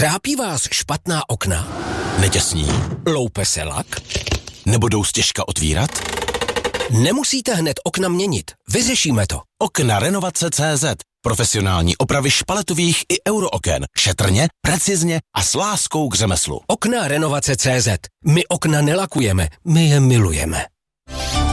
Trápí vás špatná okna? Netěsní? Loupe se lak? Nebudou stěžka otvírat? Nemusíte hned okna měnit. Vyřešíme to. Okna Renovace.cz. Profesionální opravy špaletových i eurooken. Šetrně, precizně a s láskou k řemeslu. Okna Renovace.cz. My okna nelakujeme, my je milujeme.